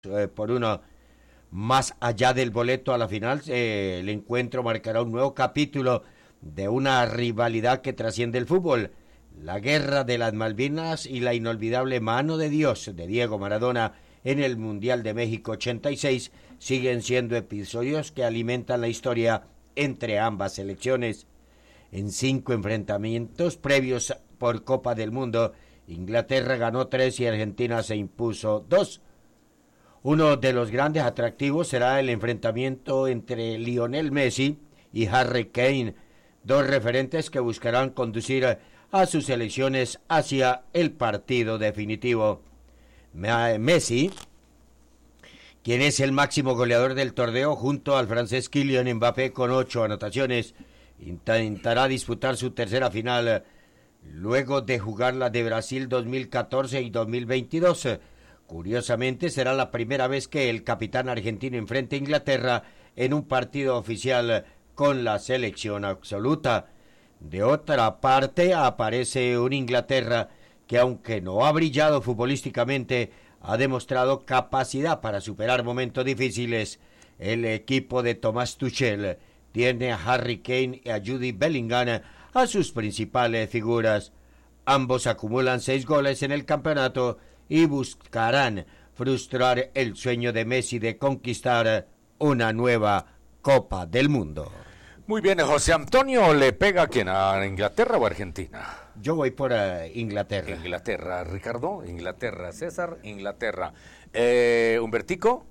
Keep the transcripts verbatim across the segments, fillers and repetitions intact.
eh, por uno. Más allá del boleto a la final, eh, el encuentro marcará un nuevo capítulo de una rivalidad que trasciende el fútbol. La guerra de las Malvinas y la inolvidable mano de Dios de Diego Maradona en el Mundial de México ochenta y seis siguen siendo episodios que alimentan la historia entre ambas selecciones. En cinco enfrentamientos previos por Copa del Mundo, Inglaterra ganó tres y Argentina se impuso dos. Uno de los grandes atractivos será el enfrentamiento entre Lionel Messi y Harry Kane, dos referentes que buscarán conducir a sus selecciones hacia el partido definitivo. Messi, quien es el máximo goleador del torneo junto al francés Kylian Mbappé con ocho anotaciones, intentará disputar su tercera final luego de jugar la de Brasil dos mil catorce y dos mil veintidós. Curiosamente, será la primera vez que el capitán argentino enfrenta a Inglaterra en un partido oficial con la selección absoluta. De otra parte, aparece un Inglaterra que, aunque no ha brillado futbolísticamente, ha demostrado capacidad para superar momentos difíciles. El equipo de Thomas Tuchel tiene a Harry Kane y a Jude Bellingham a sus principales figuras. Ambos acumulan seis goles en el campeonato y buscarán frustrar el sueño de Messi de conquistar una nueva Copa del Mundo. Muy bien, José Antonio, ¿le pega a quién? ¿A Inglaterra o Argentina? Yo voy por uh, Inglaterra. Inglaterra, Ricardo, Inglaterra, César, Inglaterra. Eh, ¿Humbertico?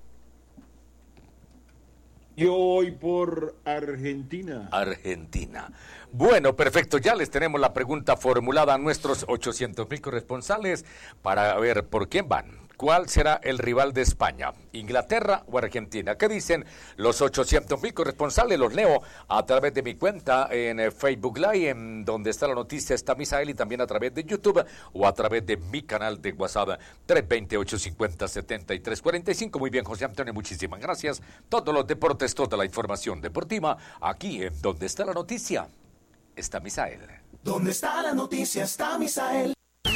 Yo voy por Argentina. Argentina. Bueno, perfecto. Ya les tenemos la pregunta formulada a nuestros ochocientos mil corresponsales para ver por quién van. ¿Cuál será el rival de España? ¿Inglaterra o Argentina? ¿Qué dicen los ochocientos mil corresponsales? Los leo a través de mi cuenta en Facebook Live, en donde está la noticia, está Misael, y también a través de YouTube o a través de mi canal de WhatsApp tres dos cero, ocho cinco cero, siete tres cuatro cinco. Muy bien, José Antonio, muchísimas gracias. Todos los deportes, toda la información deportiva, aquí en donde está la noticia, está Misael. ¿Dónde está la noticia? Está Misael.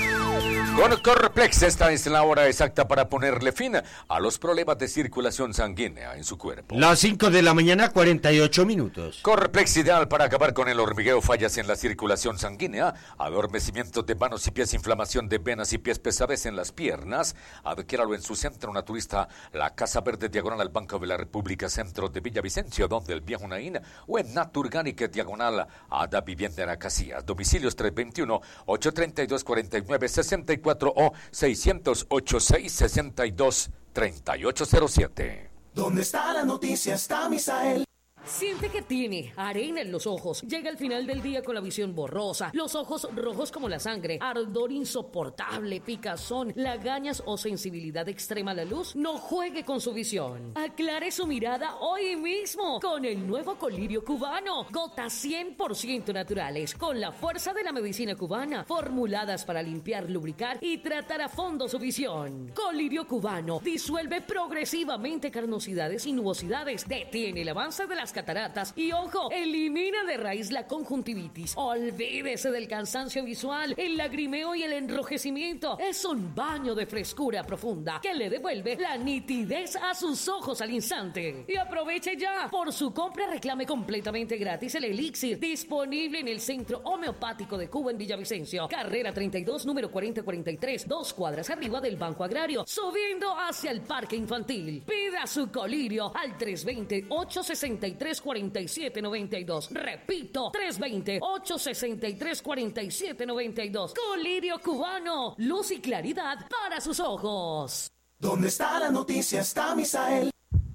Con Corplex, esta es la hora exacta para ponerle fin a los problemas de circulación sanguínea en su cuerpo. Las cinco de la mañana, cuarenta y ocho minutos. Corplex, ideal para acabar con el hormigueo, fallas en la circulación sanguínea, adormecimiento de manos y pies, inflamación de venas y pies, pesadez en las piernas. Adquiéralo en su centro naturista, la Casa Verde, diagonal al Banco de la República, centro de Villavicencio, donde el viejo Naín, o en Naturgánica, diagonal a Da Vivienda en Acacias. Domicilios tres dos uno, ocho tres dos, cuatro nueve seis cuatro o seis cero ocho seis, seis dos tres ocho cero siete. ¿Dónde está la noticia? Está Misael. Siente que tiene arena en los ojos. Llega el final del día con la visión borrosa, los ojos rojos como la sangre, ardor insoportable, picazón, lagañas o sensibilidad extrema a la luz. No juegue con su visión. Aclare su mirada hoy mismo con el nuevo colirio cubano. Gotas cien por ciento naturales, con la fuerza de la medicina cubana, formuladas para limpiar, lubricar y tratar a fondo su visión. Colirio cubano disuelve progresivamente carnosidades y nubosidades, detiene el avance de las cataratas y, ojo, elimina de raíz la conjuntivitis. Olvídese del cansancio visual, el lagrimeo y el enrojecimiento. Es un baño de frescura profunda que le devuelve la nitidez a sus ojos al instante. Y aproveche ya. Por su compra reclame completamente gratis el elixir, disponible en el Centro Homeopático de Cuba en Villavicencio, carrera treinta y dos, número cuarenta cuarenta y tres, dos cuadras arriba del Banco Agrario, subiendo hacia el Parque Infantil. Pida su colirio al tres dos cero, ocho seis tres, cuatro siete nueve dos. Repito, tres dos cero, ocho seis tres, cuatro siete nueve dos. Colirio cubano, luz y claridad para sus ojos. ¿Dónde está la noticia? Está Misael.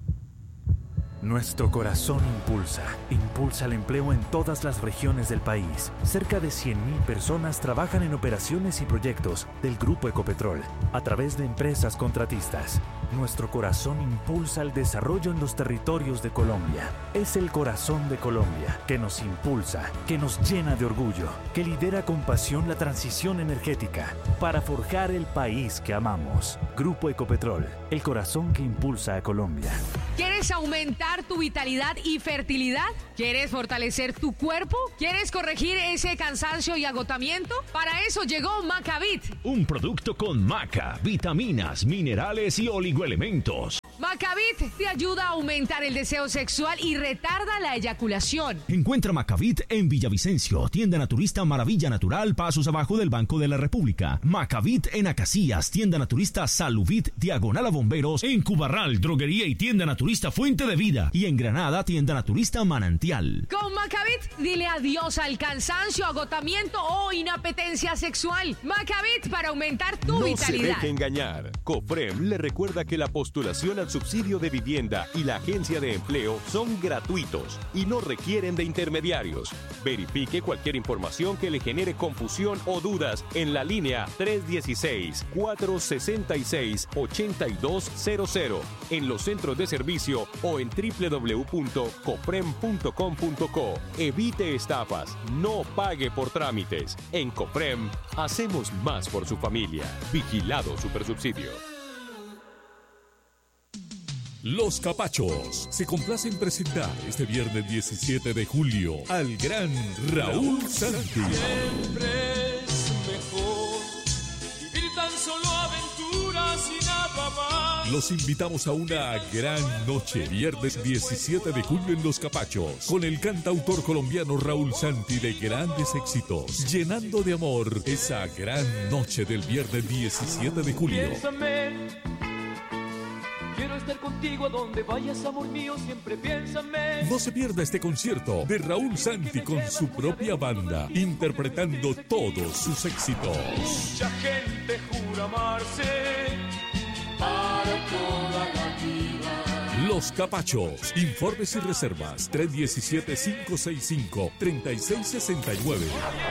Nuestro corazón impulsa, impulsa el empleo en todas las regiones del país. Cerca de cien mil personas trabajan en operaciones y proyectos del Grupo Ecopetrol a través de empresas contratistas. Nuestro corazón impulsa el desarrollo en los territorios de Colombia. Es el corazón de Colombia que nos impulsa, que nos llena de orgullo, que lidera con pasión la transición energética para forjar el país que amamos. Grupo Ecopetrol, el corazón que impulsa a Colombia. ¿Quieres aumentar tu vitalidad y fertilidad? ¿Quieres fortalecer tu cuerpo? ¿Quieres corregir ese cansancio y agotamiento? Para eso llegó Macavit. Un producto con maca, vitaminas, minerales y oligoelementos. Macavit te ayuda a aumentar el deseo sexual y retarda la eyaculación. Encuentra Macavit en Villavicencio, tienda naturista Maravilla Natural, pasos abajo del Banco de la República. Macavit en Acacias, tienda naturista Saluvit, diagonal a Bomberos. En Cubarral, droguería y tienda naturista Fuente de Vida. Y en Granada, tienda naturista Manantial. Con Macavit, dile adiós al cansancio, agotamiento o inapetencia sexual. Macavit para aumentar tu no vitalidad. No se deje engañar. COFREM le recuerda que la postulación al subsidio de vivienda y la agencia de empleo son gratuitos y no requieren de intermediarios. Verifique cualquier información que le genere confusión o dudas en la línea tres uno seis, cuatro seis seis, ocho dos cero cero, en los centros de servicio o en doble u doble u doble u punto cofrem punto com punto co. Evite estafas, no pague por trámites. En COFREM hacemos más por su familia. Vigilado Supersubsidio. Los Capachos se complacen presentar este viernes diecisiete de julio al gran Raúl Santi. Siempre es mejor vivir tan solo aventuras y nada más. Los invitamos a una gran noche, viernes diecisiete de julio en Los Capachos, con el cantautor colombiano Raúl Santi de grandes éxitos, llenando de amor esa gran noche del viernes diecisiete de julio. Piénsame. Quiero estar contigo a donde vayas, amor mío, siempre piénsame. No se pierda este concierto de Raúl Santi con su propia banda, interpretando todos sus éxitos. Mucha gente jura amarse para toda la vida. Los Capachos. Informes y reservas tres uno siete, cinco seis cinco, tres seis seis nueve.